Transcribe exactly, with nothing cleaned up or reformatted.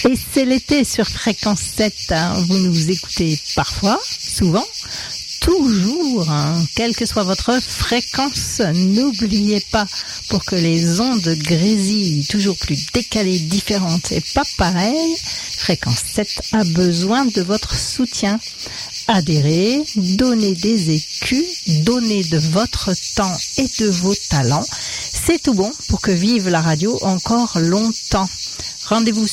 Et c'est l'été sur Fréquence sept, hein. Vous nous écoutez parfois, souvent, toujours, hein. Quelle que soit votre fréquence, n'oubliez pas, pour que les ondes grésillent toujours plus décalées, différentes et pas pareilles, Fréquence sept a besoin de votre soutien. Adhérez, donnez des écus, donnez de votre temps et de vos talents. C'est tout bon pour que vive la radio encore longtemps. Rendez-vous